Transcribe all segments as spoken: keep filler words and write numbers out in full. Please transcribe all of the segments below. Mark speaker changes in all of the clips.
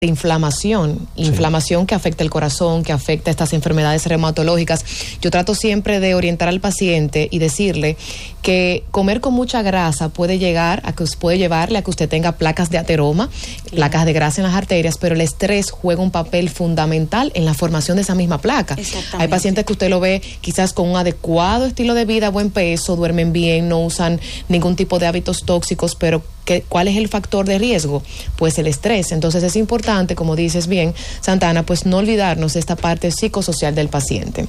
Speaker 1: inflamación, inflamación sí. que afecta el corazón, que afecta estas enfermedades reumatológicas. Yo trato siempre de orientar al paciente y decirle que comer con mucha grasa puede llegar a que puede llevarle a que usted tenga placas de ateroma, sí. placas de grasa en las arterias, pero el estrés juega un papel fundamental en la formación de esa misma placa. Hay pacientes que usted lo ve quizás con un adecuado estilo de vida, buen peso, duermen bien, no usan ningún tipo de hábitos tóxicos, pero ¿qué, ¿cuál es el factor de riesgo? Pues el estrés. Entonces es importante, como dices bien, Santana, pues no olvidarnos de esta parte psicosocial del paciente.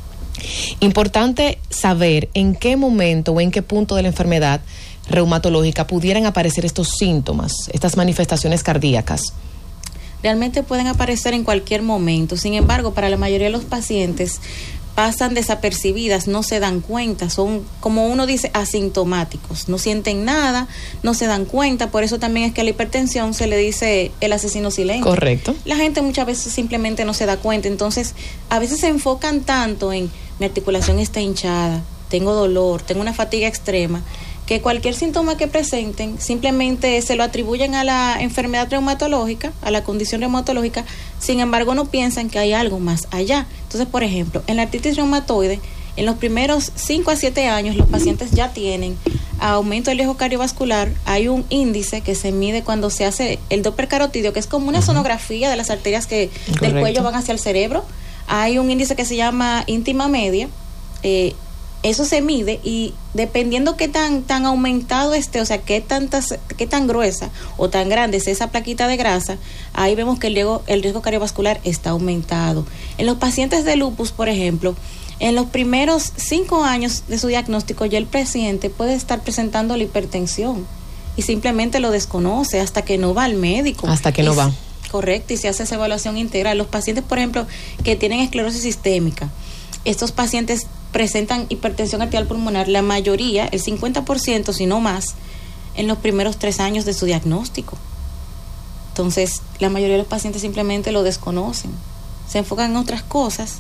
Speaker 1: Importante saber en qué momento o en qué punto de la enfermedad reumatológica pudieran aparecer estos síntomas, estas manifestaciones cardíacas.
Speaker 2: Realmente pueden aparecer en cualquier momento. Sin embargo, para la mayoría de los pacientes pasan desapercibidas, no se dan cuenta, son, como uno dice, asintomáticos, no sienten nada, no se dan cuenta. Por eso también es que a la hipertensión se le dice el asesino silente.
Speaker 1: Correcto.
Speaker 2: La gente muchas veces simplemente no se da cuenta, entonces a veces se enfocan tanto en mi articulación está hinchada, tengo dolor, tengo una fatiga extrema, que cualquier síntoma que presenten simplemente se lo atribuyen a la enfermedad reumatológica, a la condición reumatológica. Sin embargo, no piensan que hay algo más allá. Entonces, por ejemplo, en la artritis reumatoide, en los primeros cinco a siete años, los pacientes ya tienen aumento del riesgo cardiovascular. Hay un índice que se mide cuando se hace el Doppler carotídeo, que es como una sonografía de las arterias que Correcto. Del cuello van hacia el cerebro. Hay un índice que se llama íntima media, eh, eso se mide y dependiendo qué tan tan aumentado esté, o sea, qué tantas, qué tan gruesa o tan grande es esa plaquita de grasa, ahí vemos que el riesgo, el riesgo cardiovascular está aumentado. En los pacientes de lupus, por ejemplo, en los primeros cinco años de su diagnóstico ya el paciente puede estar presentando la hipertensión y simplemente lo desconoce hasta que no va al médico.
Speaker 1: Hasta que no
Speaker 2: es,
Speaker 1: va.
Speaker 2: Correcto, y se hace esa evaluación integral. Los pacientes, por ejemplo, que tienen esclerosis sistémica, estos pacientes presentan hipertensión arterial pulmonar, la mayoría, el cincuenta por ciento, si no más, en los primeros tres años de su diagnóstico. Entonces, la mayoría de los pacientes simplemente lo desconocen, se enfocan en otras cosas.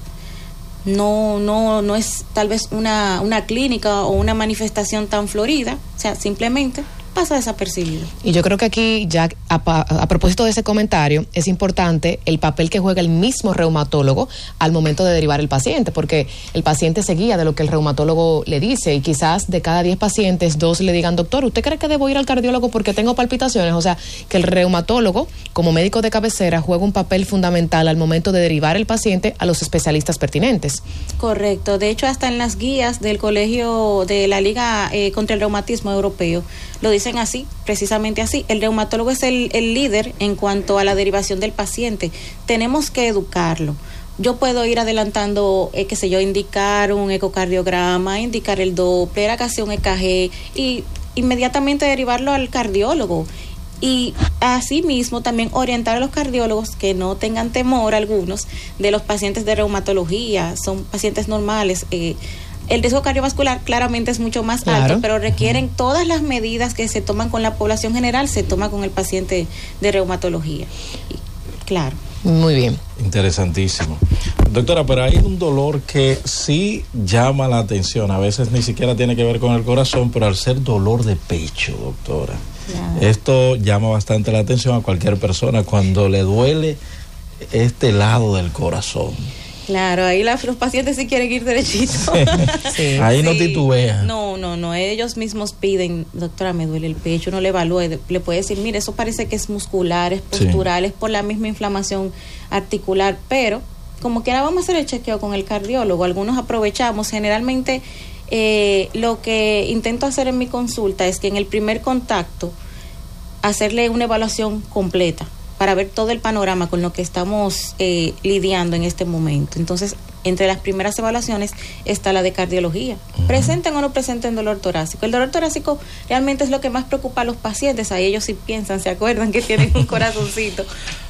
Speaker 2: No, no, no es tal vez una, una clínica o una manifestación tan florida, o sea, simplemente pasa desapercibido.
Speaker 1: Y yo creo que aquí, ya a, a propósito de ese comentario, es importante el papel que juega el mismo reumatólogo al momento de derivar el paciente, porque el paciente se guía de lo que el reumatólogo le dice y quizás de cada diez pacientes, dos le digan, doctor, ¿usted cree que debo ir al cardiólogo porque tengo palpitaciones? O sea, que el reumatólogo, como médico de cabecera, juega un papel fundamental al momento de derivar el paciente a los especialistas pertinentes.
Speaker 2: Correcto. De hecho, hasta en las guías del colegio de la Liga eh, contra el Reumatismo Europeo, lo dicen así, precisamente así. El reumatólogo es el, el líder en cuanto a la derivación del paciente. Tenemos que educarlo. Yo puedo ir adelantando, eh, qué sé yo, indicar un ecocardiograma, indicar el Doppler, casi un E K G y inmediatamente derivarlo al cardiólogo. Y asimismo también orientar a los cardiólogos que no tengan temor algunos de los pacientes de reumatología, son pacientes normales. Eh, el riesgo cardiovascular claramente es mucho más claro. alto, pero requieren todas las medidas que se toman con la población general, se toma con el paciente de reumatología. Y, claro.
Speaker 1: Muy bien.
Speaker 3: Interesantísimo. Doctora, pero hay un dolor que sí llama la atención, a veces ni siquiera tiene que ver con el corazón, pero al ser dolor de pecho, doctora. Claro. Esto llama bastante la atención a cualquier persona cuando le duele este lado del corazón.
Speaker 2: Claro, ahí la, los pacientes sí quieren ir derechito.
Speaker 3: Sí. Ahí sí. No titubean.
Speaker 2: No, no, no, ellos mismos piden, doctora, me duele el pecho, uno le evalúe, le puede decir, mire, eso parece que es muscular, es postural, sí. es por la misma inflamación articular, pero como quiera vamos a hacer el chequeo con el cardiólogo. Algunos aprovechamos, generalmente eh, lo que intento hacer en mi consulta es que en el primer contacto hacerle una evaluación completa para ver todo el panorama con lo que estamos eh, lidiando en este momento. Entonces, entre las primeras evaluaciones está la de cardiología. Uh-huh. Presenten o no presenten dolor torácico. El dolor torácico realmente es lo que más preocupa a los pacientes. Ahí ellos sí piensan, se acuerdan que tienen un corazoncito.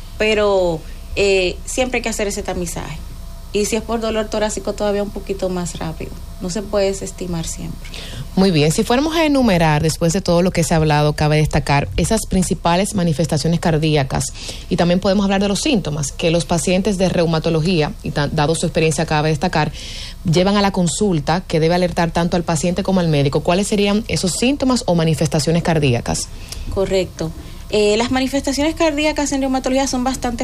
Speaker 2: Pero eh, siempre hay que hacer ese tamizaje. Y si es por dolor torácico, todavía un poquito más rápido. No se puede desestimar siempre.
Speaker 1: Muy bien, si fuéramos a enumerar, después de todo lo que se ha hablado, cabe destacar esas principales manifestaciones cardíacas y también podemos hablar de los síntomas que los pacientes de reumatología, y t- dado su experiencia cabe destacar, llevan a la consulta, que debe alertar tanto al paciente como al médico. ¿Cuáles serían esos síntomas o manifestaciones cardíacas?
Speaker 2: Correcto. Eh, las manifestaciones cardíacas en reumatología son bastante